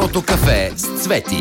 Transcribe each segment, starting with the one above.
Второто кафе с Цвети.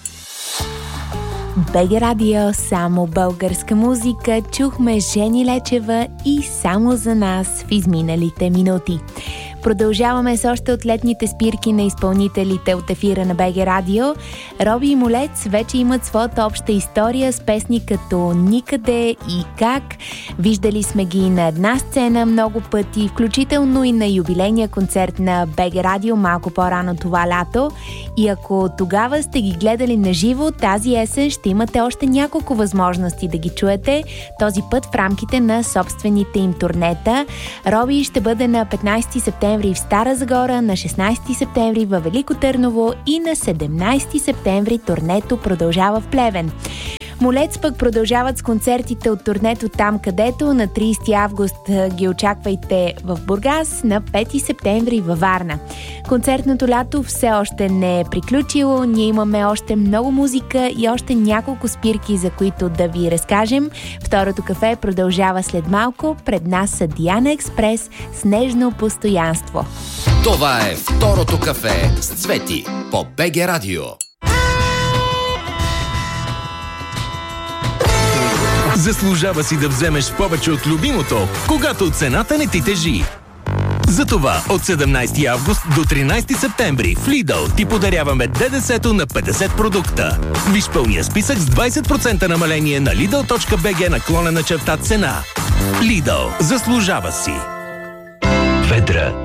БГ Радио, само българска музика. Чухме Жени Лечева и Само за нас в изминалите минути. Продължаваме с още от летните спирки на изпълнителите от ефира на БГ Радио. Роби и Молец вече имат своята обща история с песни като Никъде и Как. Виждали сме ги на една сцена много пъти, включително и на юбилейния концерт на БГ Радио малко по-рано това лято. И ако тогава сте ги гледали на живо, тази есен ще имате още няколко възможности да ги чуете, този път в рамките на собствените им турнета. Роби ще бъде на 15 септември в Стара Загора, на 16 септември във Велико Търново и на 17 септември турнето продължава в Плевен. Молец пък продължават с концертите от турнето Там където. На 30 август ги очаквайте в Бургас, на 5 септември във Варна. Концертното лято все още не е приключило. Ние имаме още много музика и още няколко спирки, за които да ви разкажем. Второто кафе продължава след малко. Пред нас са Диана Експрес с Нежно постоянство. Това е Второто кафе с Цвети по БГ Радио. Заслужава си да вземеш повече от любимото, когато цената не ти тежи. Затова от 17 август до 13 септември в Lidl ти подаряваме ДДС-то на 50 продукта. Виж пълния списък с 20% намаление на lidl.bg/цена. Lidl, заслужава си. Ведра